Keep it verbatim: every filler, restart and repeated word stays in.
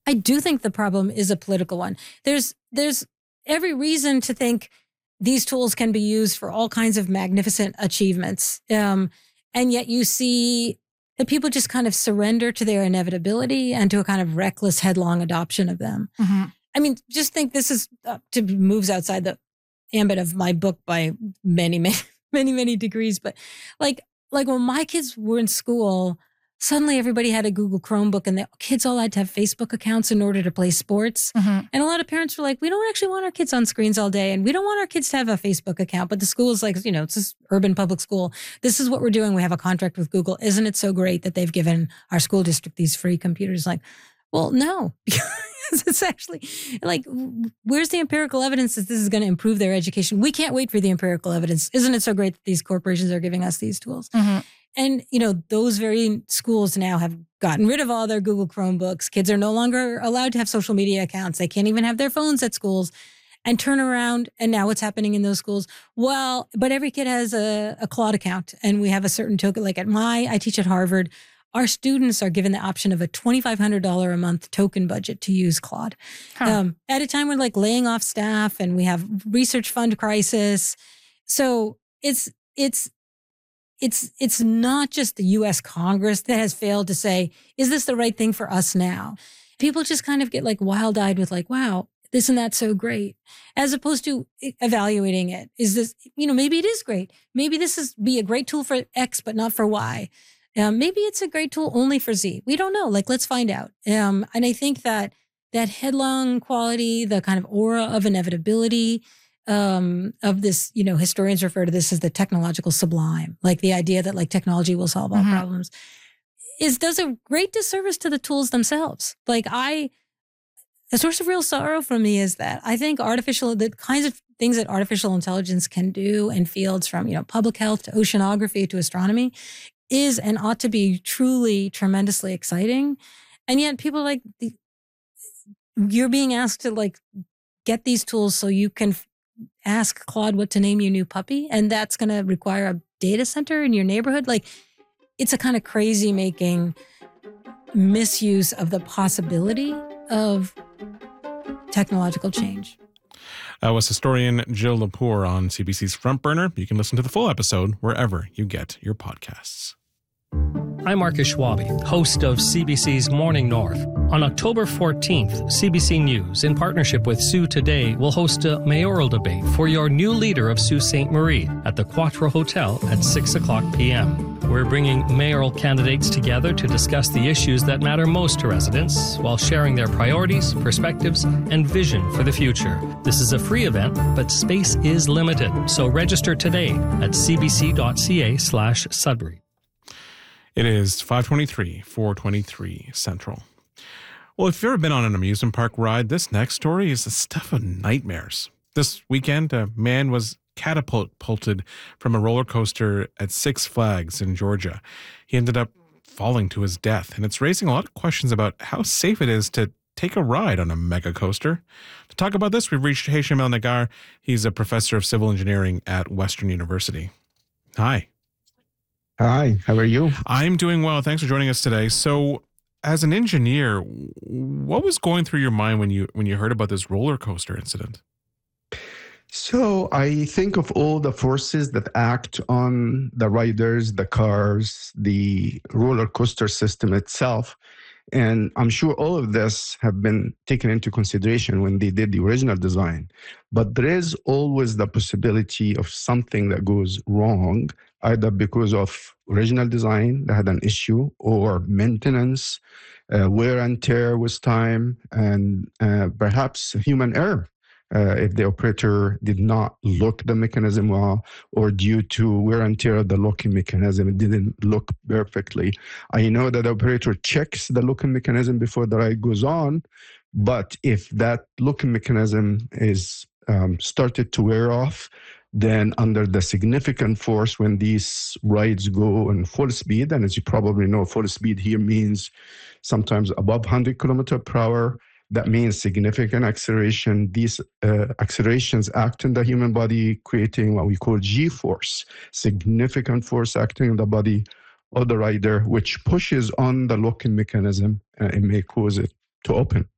I do think the problem is a political one. There's there's every reason to think these tools can be used for all kinds of magnificent achievements. Um, and yet you see that people just kind of surrender to their inevitability and to a kind of reckless, headlong adoption of them. Mm-hmm. I mean, just think this is uh, to moves outside the ambit of my book by many, many, many, many degrees. But like, like when my kids were in school, suddenly everybody had a Google Chromebook and the kids all had to have Facebook accounts in order to play sports. Mm-hmm. And a lot of parents were like, we don't actually want our kids on screens all day. And we don't want our kids to have a Facebook account. But the school is like, you know, it's this urban public school. This is what we're doing. We have a contract with Google. Isn't it so great that they've given our school district these free computers? Like, well, no, because it's actually like, where's the empirical evidence that this is going to improve their education? We can't wait for the empirical evidence. Isn't it so great that these corporations are giving us these tools? Mm-hmm. And, you know, those very schools now have gotten rid of all their Google Chromebooks. Kids are no longer allowed to have social media accounts. They can't even have their phones at schools. And turn around, and now what's happening in those schools? Well, but every kid has a, a Claude account, and we have a certain token. Like at my, I teach at Harvard. Our students are given the option of a twenty-five hundred dollars a month token budget to use Claude. Huh. Um, at a time we're like laying off staff, and we have research fund crisis. So it's it's It's it's not just the U S Congress that has failed to say, is this the right thing for us now? People just kind of get like wild-eyed with like, wow, isn't that so great? As opposed to evaluating it. Is this, you know, maybe it is great. Maybe this is be a great tool for X, but not for Y. Um, maybe it's a great tool only for Z. We don't know. Like, let's find out. Um, and I think that that headlong quality, the kind of aura of inevitability, Um, of this, you know, historians refer to this as the technological sublime, like the idea that like technology will solve all Mm-hmm. problems, is does a great disservice to the tools themselves. Like I, a source of real sorrow for me is that I think artificial, the kinds of things that artificial intelligence can do in fields from, you know, public health to oceanography to astronomy is and ought to be truly tremendously exciting. And yet people like, the, you're being asked to like get these tools so you can ask Claude what to name your new puppy, and that's going to require a data center in your neighborhood. Like, it's a kind of crazy making misuse of the possibility of technological change. That was historian Jill Lepore on C B C's Front Burner. You can listen to the full episode wherever you get your podcasts. I'm Marcus Schwabe, host of C B C's Morning North. On October fourteenth, C B C News, in partnership with Sault Today, will host a mayoral debate for your new leader of Sault Ste. Marie at the Quattro Hotel at six o'clock p.m. We're bringing mayoral candidates together to discuss the issues that matter most to residents while sharing their priorities, perspectives, and vision for the future. This is a free event, but space is limited, so register today at cbc.ca slash Sudbury. It is five twenty-three, four twenty-three Central. Well, if you've ever been on an amusement park ride, this next story is the stuff of nightmares. This weekend, a man was catapulted from a roller coaster at Six Flags in Georgia. He ended up falling to his death, and it's raising a lot of questions about how safe it is to take a ride on a mega coaster. To talk about this, we've reached Hesham El Nagar. He's a professor of civil engineering at Western University. Hi. Hi, how are you? I'm doing well. Thanks for joining us today. So, as an engineer, what was going through your mind when you when you heard about this roller coaster incident? So I think of all the forces that act on the riders, the cars, the roller coaster system itself. And I'm sure all of this have been taken into consideration when they did the original design. But there is always the possibility of something that goes wrong, either because of original design that had an issue or maintenance, uh, wear and tear with time, and uh, perhaps human error. Uh, if the operator did not lock the mechanism well, or due to wear and tear of the locking mechanism, it didn't look perfectly. I know that the operator checks the locking mechanism before the ride goes on, but if that locking mechanism is um, started to wear off, then under the significant force when these rides go in full speed, and as you probably know, full speed here means sometimes above one hundred kilometers per hour, that means significant acceleration. These uh, accelerations act in the human body, creating what we call G-force, significant force acting in the body of the rider, which pushes on the locking mechanism, and it may cause it to open.